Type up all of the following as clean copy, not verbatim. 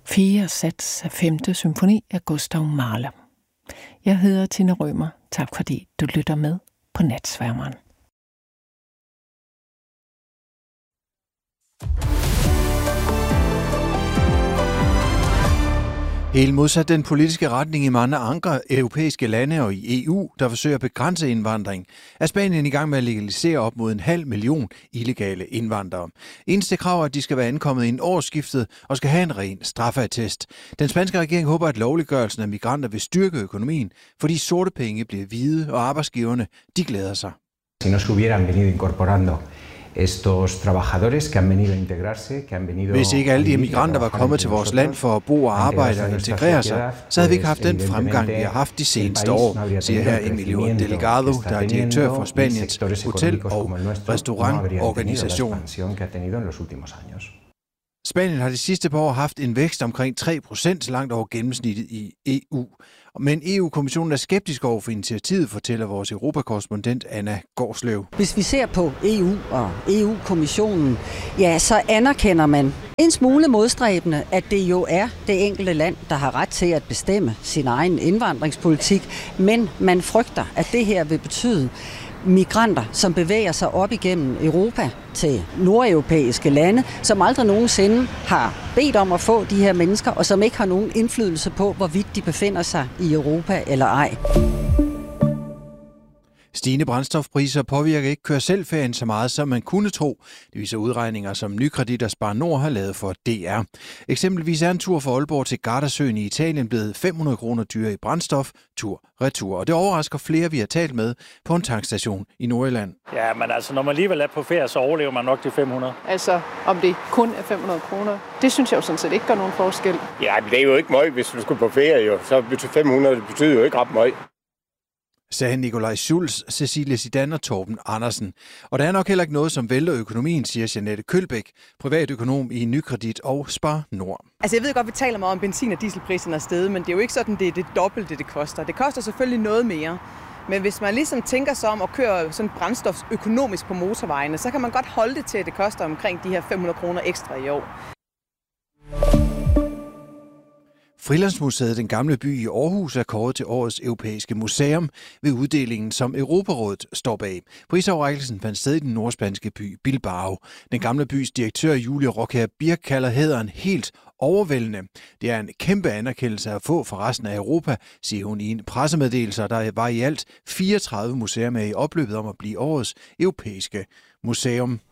4. sats af 5. symfoni af Gustav Mahler. Jeg hedder Tina Rømer. Tak fordi du lytter med på Natsværmeren. Helt modsat den politiske retning i mange andre europæiske lande og i EU, der forsøger at begrænse indvandring, er Spanien i gang med at legalisere op mod 500.000 illegale indvandrere. Eneste krav er, at de skal være ankommet inden årsskiftet og skal have en ren straffeattest. Den spanske regering håber, at lovliggørelsen af migranter vil styrke økonomien, fordi sorte penge bliver hvide, og arbejdsgiverne de glæder sig. Si no se hubieran venido incorporando estos trabajadores que han venido a integrarse, que han venido. Hvis ikke alle de migranter var kommet til vores land for at bo og arbejde og integrere sig, så havde vi ikke haft den fremgang, vi har haft de seneste år, siger her Emilio Delgado, der er direktør for Spaniens hotel- og restaurantorganisation. Spanien har de sidste par år haft en vækst omkring 3%, langt over gennemsnittet i EU. Men EU-kommissionen er skeptisk over for initiativet, fortæller vores europakorrespondent Anna Gårdsløv. Hvis vi ser på EU og EU-kommissionen, ja, så anerkender man en smule modstræbende, at det jo er det enkelte land, der har ret til at bestemme sin egen indvandringspolitik, men man frygter, at det her vil betyde migranter, som bevæger sig op igennem Europa til nordeuropæiske lande, som aldrig nogensinde har bedt om at få de her mennesker, og som ikke har nogen indflydelse på, hvorvidt de befinder sig i Europa eller ej. Stigende brændstofpriser påvirker ikke kør-selv-ferien så meget, som man kunne tro. Det viser udregninger, som Nykredit og Spar Nord har lavet for DR. Eksempelvis er en tur fra Aalborg til Gardasøen i Italien blevet 500 kroner dyrere i brændstof, tur-retur. Og det overrasker flere, vi har talt med på en tankstation i Nordjylland. Ja, men altså, når man alligevel er på ferie, så overlever man nok de 500. Altså, om det kun er 500 kroner, det synes jeg jo sådan set ikke gør nogen forskel. Ja, men det er jo ikke meget, hvis du skulle på ferie, jo. Så 500 det betyder jo ikke ret meget. Sagde Nikolaj Schulz, Cecilie Zidane og Torben Andersen. Og der er nok heller ikke noget, som vælter økonomien, siger Jeanette Kølbæk, privatøkonom i Nykredit og Spar Nord. Altså jeg ved godt, vi taler meget om benzin- og dieselpriserne er steget, men det er jo ikke sådan, det er det dobbelte, det koster. Det koster selvfølgelig noget mere. Men hvis man ligesom tænker sig om at køre sådan brændstof økonomisk på motorvejene, så kan man godt holde det til, at det koster omkring de her 500 kroner ekstra i år. Frilandsmuseet Den Gamle By i Aarhus er kåret til årets europæiske museum ved uddelingen, som Europarådet står bag. Prisoverrækkelsen fandt sted i den nordspanske by Bilbao. Den Gamle Bys direktør Julie Rockher Birk kalder hæderen helt overvældende. Det er en kæmpe anerkendelse at få fra resten af Europa, siger hun i en pressemeddelelse. Der var i alt 34 museer med i opløbet om at blive årets europæiske museum.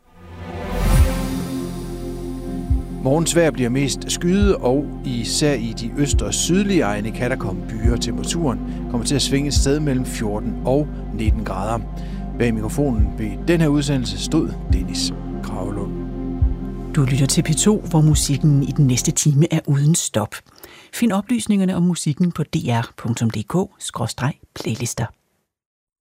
Morgens vejr bliver mest skyet, og især i de øst- og sydlige egne kan der komme byer. Temperaturen kommer til at svinge et sted mellem 14 og 19 grader. Bag mikrofonen ved den her udsendelse stod Dennis Kragelund. Du lytter til P2, hvor musikken i den næste time er uden stop. Find oplysningerne om musikken på dr.dk/playlister.